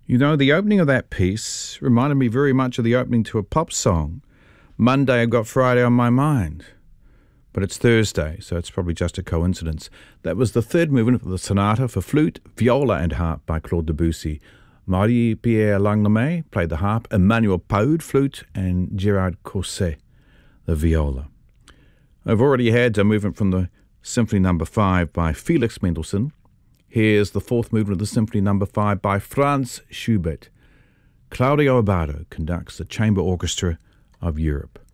You know, the opening of that piece reminded me very much of the opening to a pop song. Monday, I've got Friday on my mind. But it's Thursday, so it's probably just a coincidence. That was the third movement of the sonata for flute, viola and harp by Claude Debussy. Marie-Pierre Langlois played the harp, Emmanuel Paud, flute, and Gerard Courset, the viola. I've already had a movement from the Symphony No. 5 by Felix Mendelssohn. Here's the fourth movement of the Symphony No. 5 by Franz Schubert. Claudio Abbado conducts the Chamber Orchestra of Europe.